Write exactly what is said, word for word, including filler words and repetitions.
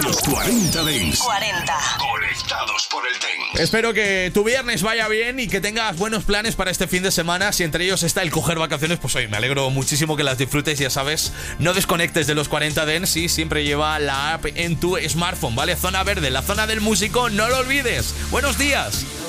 Los cuarenta Dance. cuarenta. Conectados por el Dance. Espero que tu viernes vaya bien y que tengas buenos planes para este fin de semana. Si entre ellos está el coger vacaciones, pues hoy me alegro muchísimo que las disfrutes. Ya sabes, no desconectes de los cuarenta Dance y siempre lleva la app en tu smartphone, ¿vale? Zona verde, la zona del músico, no lo olvides. Buenos días.